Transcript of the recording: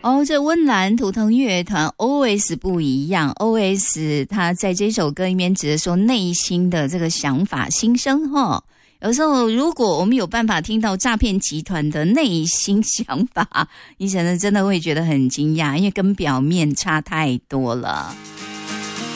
哦，这温岚图腾乐团 OS 不一样 ，OS 他在这首歌里面指的说内心的这个想法心声哈。有时候如果我们有办法听到诈骗集团的内心想法，你可能真的会觉得很惊讶，因为跟表面差太多了。